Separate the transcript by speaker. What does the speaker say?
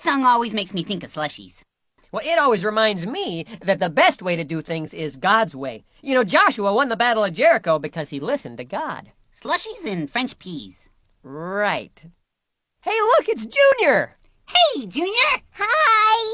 Speaker 1: song always makes me think of slushies.
Speaker 2: Well, it always reminds me that the best way to do things is God's way. You know, Joshua won the Battle of Jericho because he listened to God.
Speaker 1: Slushies and French peas.
Speaker 2: Right. Hey, look, it's Junior!
Speaker 1: Hey, Junior!
Speaker 3: Hi!